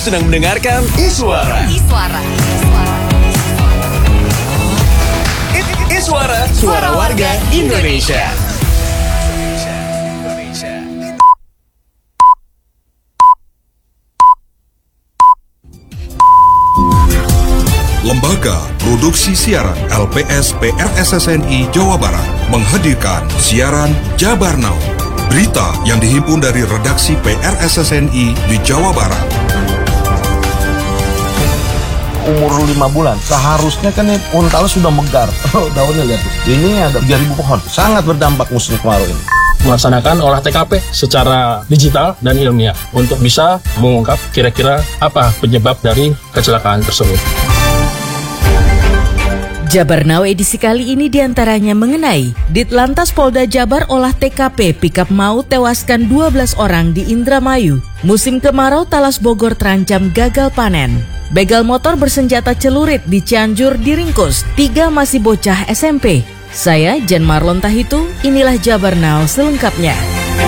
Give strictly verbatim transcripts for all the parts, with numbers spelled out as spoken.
sedang mendengarkan Iswara. Iswara. Iswara, suara warga Indonesia. Lembaga Produksi Siaran L P S P R S S N I Jawa Barat menghadirkan siaran Jabar Now. Berita yang dihimpun dari redaksi P R S S N I di Jawa Barat. Umur lima bulan, seharusnya kan ini untal sudah megar. Oh, daunnya lihat tuh. Ini ada tiga ribu pohon. Sangat berdampak musim kemarau ini. Melaksanakan olah T K P secara digital dan ilmiah untuk bisa mengungkap kira-kira apa penyebab dari kecelakaan tersebut. Jabar Now edisi kali ini diantaranya mengenai Ditlantas Polda Jabar olah T K P pikap maut tewaskan dua belas orang di Indramayu. Musim kemarau Talas Bogor terancam gagal panen. Begal motor bersenjata celurit di Cianjur diringkus. Tiga masih bocah S M P. Saya Jan Marlon Tahitu, inilah Jabar Now selengkapnya.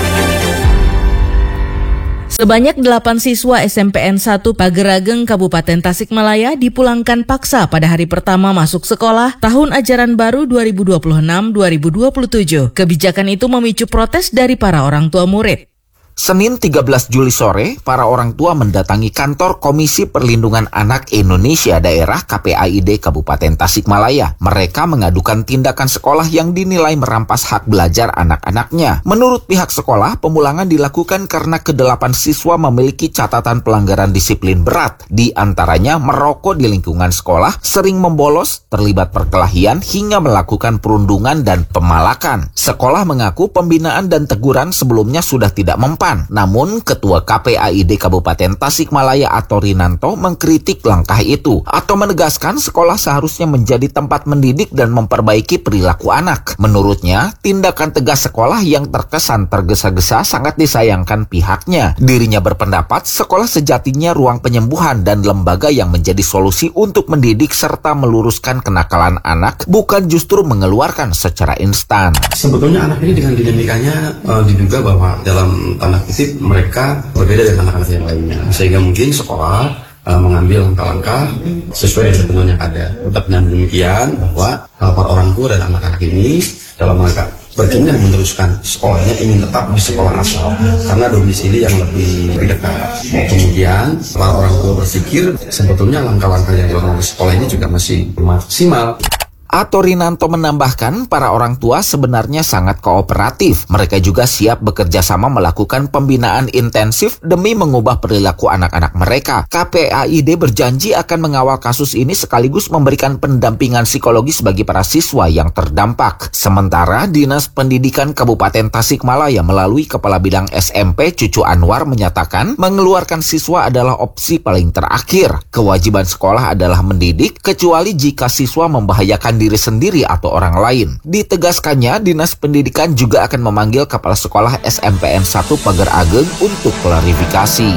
Sebanyak delapan siswa S M P N satu Pagerageng Kabupaten Tasikmalaya dipulangkan paksa pada hari pertama masuk sekolah tahun ajaran baru dua ribu dua puluh enam dua ribu dua puluh tujuh. Kebijakan itu memicu protes dari para orang tua murid. Senin tiga belas Juli sore, para orang tua mendatangi kantor Komisi Perlindungan Anak Indonesia Daerah K P A I D Kabupaten Tasikmalaya. Mereka mengadukan tindakan sekolah yang dinilai merampas hak belajar anak-anaknya. Menurut pihak sekolah, pemulangan dilakukan karena kedelapan siswa memiliki catatan pelanggaran disiplin berat. Di antaranya merokok di lingkungan sekolah, sering membolos, terlibat perkelahian, hingga melakukan perundungan dan pemalakan. Sekolah mengaku pembinaan dan teguran sebelumnya sudah tidak mempan. Namun, Ketua K P A I D Kabupaten Tasikmalaya atau Rinanto mengkritik langkah itu atau menegaskan sekolah seharusnya menjadi tempat mendidik dan memperbaiki perilaku anak. Menurutnya, tindakan tegas sekolah yang terkesan tergesa-gesa sangat disayangkan pihaknya. Dirinya berpendapat sekolah sejatinya ruang penyembuhan dan lembaga yang menjadi solusi untuk mendidik serta meluruskan kenakalan anak, bukan justru mengeluarkan secara instan. Sebetulnya anak ini dengan dinamikanya uh, diduga bahwa dalam tanda kutip mereka berbeda dengan anak-anak yang lainnya, sehingga mungkin sekolah uh, mengambil langkah-langkah sesuai dengan ketentuan yang ada. Tetap dengan demikian bahwa uh, para orang tua dan anak-anak ini dalam rangka berkeinginan meneruskan sekolahnya ingin tetap di sekolah asal karena domisili yang lebih dekat. Kemudian para orang tua berpikir sebetulnya langkah-langkah yang dilakukan oleh sekolah ini juga masih maksimal. Atau Rinanto menambahkan para orang tua sebenarnya sangat kooperatif. Mereka juga siap bekerja sama melakukan pembinaan intensif demi mengubah perilaku anak-anak mereka. K P A I D berjanji akan mengawal kasus ini sekaligus memberikan pendampingan psikologis bagi para siswa yang terdampak. Sementara Dinas Pendidikan Kabupaten Tasikmalaya melalui Kepala Bidang S M P Cucu Anwar menyatakan mengeluarkan siswa adalah opsi paling terakhir. Kewajiban sekolah adalah mendidik kecuali jika siswa membahayakan diri sendiri atau orang lain. Ditegaskannya, Dinas Pendidikan juga akan memanggil Kepala Sekolah S M P N satu Pagerageng untuk klarifikasi.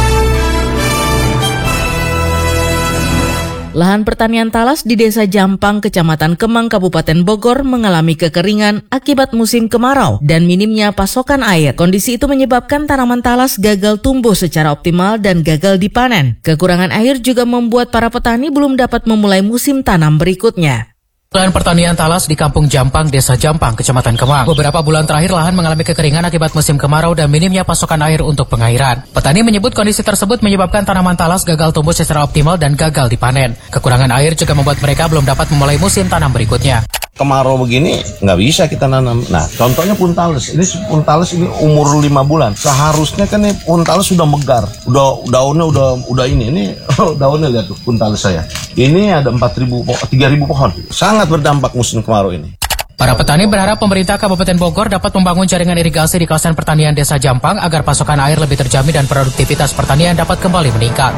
Lahan pertanian talas di Desa Jampang, Kecamatan Kemang, Kabupaten Bogor mengalami kekeringan akibat musim kemarau dan minimnya pasokan air. Kondisi itu menyebabkan tanaman talas gagal tumbuh secara optimal dan gagal dipanen. Kekurangan air juga membuat para petani belum dapat memulai musim tanam berikutnya. Lahan pertanian talas di Kampung Jampang, Desa Jampang, Kecamatan Kemang. Beberapa bulan terakhir lahan mengalami kekeringan akibat musim kemarau dan minimnya pasokan air untuk pengairan. Petani menyebut kondisi tersebut menyebabkan tanaman talas gagal tumbuh secara optimal dan gagal dipanen. Kekurangan air juga membuat mereka belum dapat memulai musim tanam berikutnya. Kemarau begini nggak bisa kita nanam. Nah, contohnya puntales. Ini puntales ini umur lima bulan. Seharusnya kan ini puntales sudah megar. Udah daunnya udah udah ini. Ini daunnya lihat tuh puntales saya. Ini ada empat ribu tiga ribu pohon. Sangat berdampak musim kemarau ini. Para petani berharap pemerintah Kabupaten Bogor dapat membangun jaringan irigasi di kawasan pertanian Desa Jampang agar pasokan air lebih terjamin dan produktivitas pertanian dapat kembali meningkat.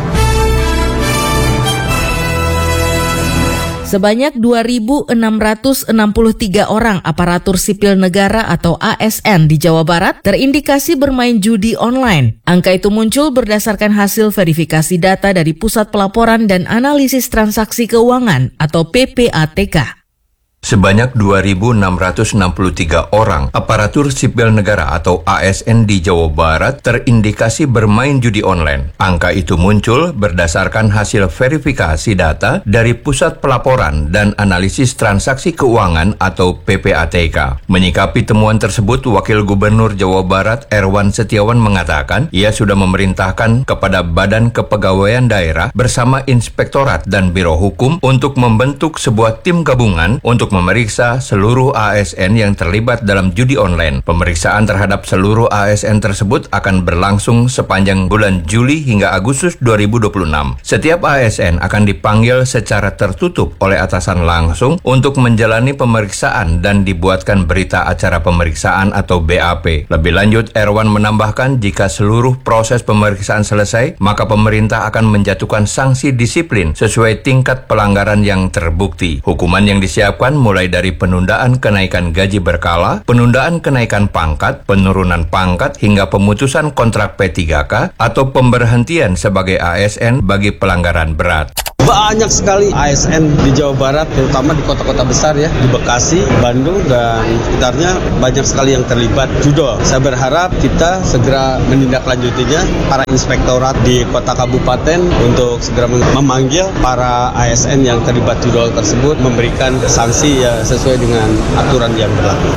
Sebanyak dua ribu enam ratus enam puluh tiga orang aparatur sipil negara atau A S N di Jawa Barat terindikasi bermain judi online. Angka itu muncul berdasarkan hasil verifikasi data dari Pusat Pelaporan dan Analisis Transaksi Keuangan atau P P A T K. Sebanyak dua ribu enam ratus enam puluh tiga orang aparatur sipil negara atau A S N di Jawa Barat terindikasi bermain judi online. Angka itu muncul berdasarkan hasil verifikasi data dari Pusat Pelaporan dan Analisis Transaksi Keuangan atau P P A T K. Menyikapi temuan tersebut, Wakil Gubernur Jawa Barat Erwan Setiawan mengatakan ia sudah memerintahkan kepada Badan Kepegawaian Daerah bersama Inspektorat dan Biro Hukum untuk membentuk sebuah tim gabungan untuk memeriksa seluruh A S N yang terlibat dalam judi online. Pemeriksaan terhadap seluruh A S N tersebut akan berlangsung sepanjang bulan Juli hingga Agustus dua ribu dua puluh enam. Setiap A S N akan dipanggil secara tertutup oleh atasan langsung untuk menjalani pemeriksaan dan dibuatkan berita acara pemeriksaan atau B A P. Lebih lanjut, Erwan menambahkan jika seluruh proses pemeriksaan selesai, maka pemerintah akan menjatuhkan sanksi disiplin sesuai tingkat pelanggaran yang terbukti. Hukuman yang disiapkan mulai dari penundaan kenaikan gaji berkala, penundaan kenaikan pangkat, penurunan pangkat, hingga pemutusan kontrak P tiga K atau pemberhentian sebagai A S N bagi pelanggaran berat. Banyak sekali A S N di Jawa Barat, terutama di kota-kota besar ya, di Bekasi, Bandung, dan sekitarnya banyak sekali yang terlibat judol. Saya berharap kita segera menindaklanjutinya, para inspektorat di kota kabupaten untuk segera memanggil para A S N yang terlibat judol tersebut, memberikan sanksi ya sesuai dengan aturan yang berlaku.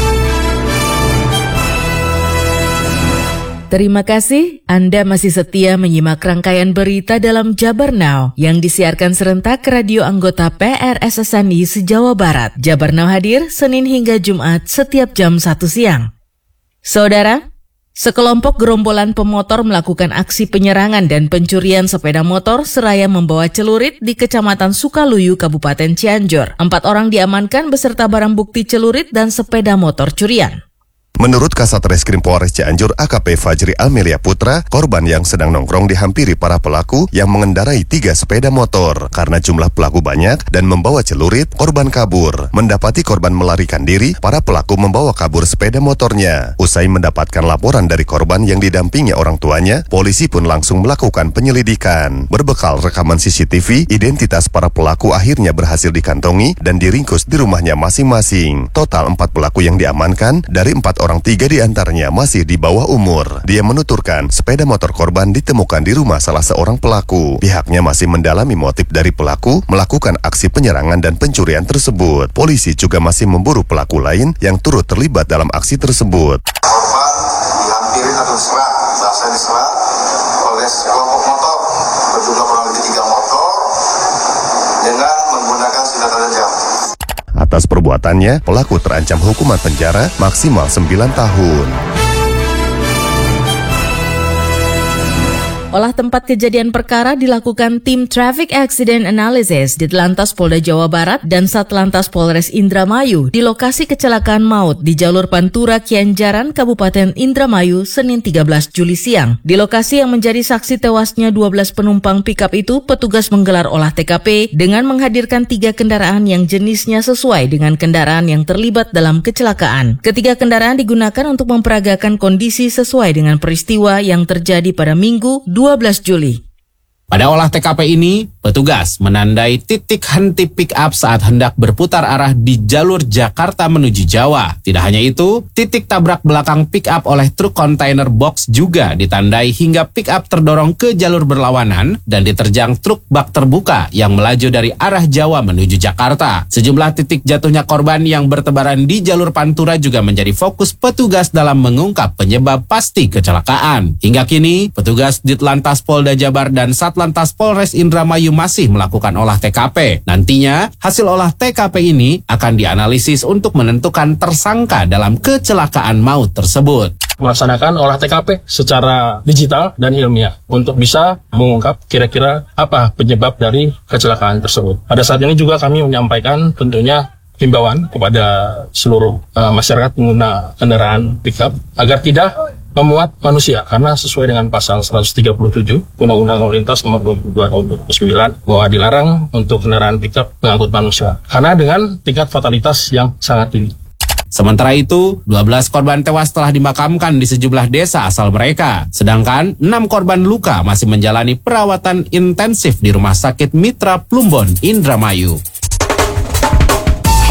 Terima kasih, Anda masih setia menyimak rangkaian berita dalam Jabar Now yang disiarkan serentak ke radio anggota P R S S N I se-Jawa Barat. Jabar Now hadir Senin hingga Jumat setiap jam satu siang. Saudara, sekelompok gerombolan pemotor melakukan aksi penyerangan dan pencurian sepeda motor seraya membawa celurit di Kecamatan Sukaluyu, Kabupaten Cianjur. Empat orang diamankan beserta barang bukti celurit dan sepeda motor curian. Menurut Kasat Reskrim Polres Cianjur A K P Fajri Amelia Putra, korban yang sedang nongkrong dihampiri para pelaku yang mengendarai tiga sepeda motor. Karena jumlah pelaku banyak dan membawa celurit, korban kabur. Mendapati korban melarikan diri, para pelaku membawa kabur sepeda motornya. Usai mendapatkan laporan dari korban yang didampingi orang tuanya, polisi pun langsung melakukan penyelidikan. Berbekal rekaman C C T V, identitas para pelaku akhirnya berhasil dikantongi dan diringkus di rumahnya masing-masing. Total empat pelaku yang diamankan, dari empat orang tiga di antaranya masih di bawah umur. Dia menuturkan sepeda motor korban ditemukan di rumah salah seorang pelaku. Pihaknya masih mendalami motif dari pelaku melakukan aksi penyerangan dan pencurian tersebut. Polisi juga masih memburu pelaku lain yang turut terlibat dalam aksi tersebut. Korban dihampiri atau diserang, bahasa diserang oleh sekelompok motor berjumlah kurang lebih tiga motor dengan menggunakan senjata tajam. Atas perbuatannya, pelaku terancam hukuman penjara maksimal sembilan tahun. Olah tempat kejadian perkara dilakukan tim Traffic Accident Analysis di Ditlantas Polda Jawa Barat dan Satlantas Polres Indramayu di lokasi kecelakaan maut di jalur Pantura Kianjaran, Kabupaten Indramayu, Senin tiga belas Juli siang. Di lokasi yang menjadi saksi tewasnya dua belas penumpang pickup itu, petugas menggelar olah T K P dengan menghadirkan tiga kendaraan yang jenisnya sesuai dengan kendaraan yang terlibat dalam kecelakaan. Ketiga kendaraan digunakan untuk memperagakan kondisi sesuai dengan peristiwa yang terjadi pada Minggu dua belas Juli. Pada olah T K P ini, petugas menandai titik henti pick-up saat hendak berputar arah di jalur Jakarta menuju Jawa. Tidak hanya itu, titik tabrak belakang pick-up oleh truk kontainer box juga ditandai hingga pick-up terdorong ke jalur berlawanan dan diterjang truk bak terbuka yang melaju dari arah Jawa menuju Jakarta. Sejumlah titik jatuhnya korban yang bertebaran di jalur Pantura juga menjadi fokus petugas dalam mengungkap penyebab pasti kecelakaan. Hingga kini, petugas Ditlantas Polda Jabar dan Satlantas Lantas Polres Indramayu masih melakukan olah T K P. Nantinya, hasil olah T K P ini akan dianalisis untuk menentukan tersangka dalam kecelakaan maut tersebut. Melaksanakan olah T K P secara digital dan ilmiah untuk bisa mengungkap kira-kira apa penyebab dari kecelakaan tersebut. Pada saat ini juga kami menyampaikan tentunya himbauan kepada seluruh uh, masyarakat pengguna kendaraan pickup agar tidak memuat manusia, karena sesuai dengan pasal seratus tiga puluh tujuh Undang-Undang Lalu Lintas nomor dua puluh dua tahun dua ribu sembilan bahwa dilarang untuk kendaraan pickup mengangkut manusia karena dengan tingkat fatalitas yang sangat tinggi. Sementara itu, dua belas korban tewas telah dimakamkan di sejumlah desa asal mereka. Sedangkan enam korban luka masih menjalani perawatan intensif di Rumah Sakit Mitra Plumbon, Indramayu.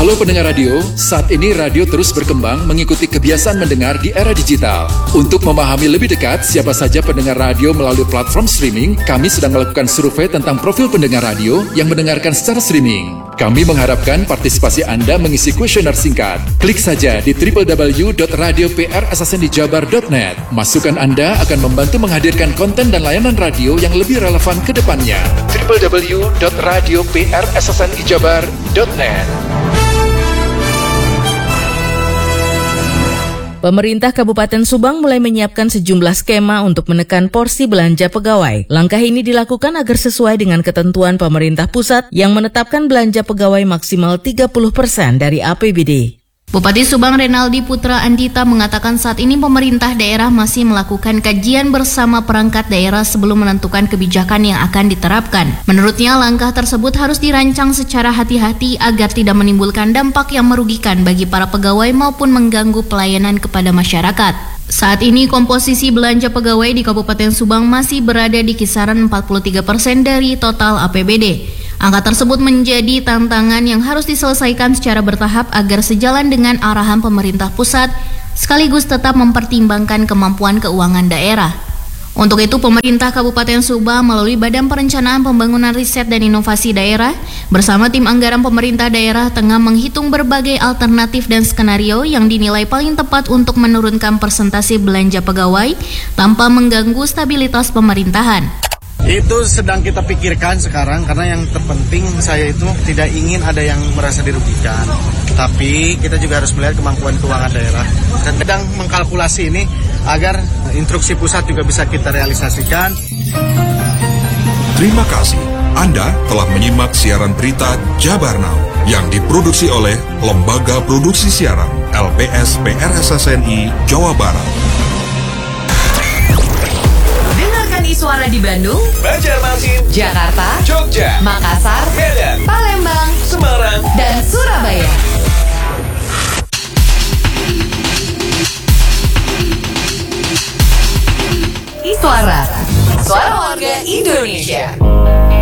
Halo pendengar radio, saat ini radio terus berkembang mengikuti kebiasaan mendengar di era digital. Untuk memahami lebih dekat siapa saja pendengar radio melalui platform streaming, kami sedang melakukan survei tentang profil pendengar radio yang mendengarkan secara streaming. Kami mengharapkan partisipasi Anda mengisi kuesioner singkat. Klik saja di w w w dot radio p r s s n i jabar dot net. Masukan Anda akan membantu menghadirkan konten dan layanan radio yang lebih relevan ke depannya. w w w dot radio p r s s n i jabar dot net. Pemerintah Kabupaten Subang mulai menyiapkan sejumlah skema untuk menekan porsi belanja pegawai. Langkah ini dilakukan agar sesuai dengan ketentuan pemerintah pusat yang menetapkan belanja pegawai maksimal tiga puluh persen dari A P B D. Bupati Subang Renaldi Putra Andita mengatakan saat ini pemerintah daerah masih melakukan kajian bersama perangkat daerah sebelum menentukan kebijakan yang akan diterapkan. Menurutnya, langkah tersebut harus dirancang secara hati-hati agar tidak menimbulkan dampak yang merugikan bagi para pegawai maupun mengganggu pelayanan kepada masyarakat. Saat ini komposisi belanja pegawai di Kabupaten Subang masih berada di kisaran empat puluh tiga persen dari total A P B D. Angka tersebut menjadi tantangan yang harus diselesaikan secara bertahap agar sejalan dengan arahan pemerintah pusat, sekaligus tetap mempertimbangkan kemampuan keuangan daerah. Untuk itu, pemerintah Kabupaten Subang melalui Badan Perencanaan Pembangunan Riset dan Inovasi Daerah bersama tim anggaran pemerintah daerah tengah menghitung berbagai alternatif dan skenario yang dinilai paling tepat untuk menurunkan persentase belanja pegawai tanpa mengganggu stabilitas pemerintahan. Itu sedang kita pikirkan sekarang, karena yang terpenting saya itu tidak ingin ada yang merasa dirugikan. Tapi kita juga harus melihat kemampuan keuangan daerah. Dan sedang mengkalkulasi ini agar instruksi pusat juga bisa kita realisasikan. Terima kasih. Anda telah menyimak siaran berita Jabar Now yang diproduksi oleh Lembaga Produksi Siaran L P S P R S S N I Jawa Barat. Suara di Bandung, Banjarmasin, Jakarta, Jogja, Makassar, Medan, Palembang, Semarang, dan Surabaya. Suara, suara warga Indonesia.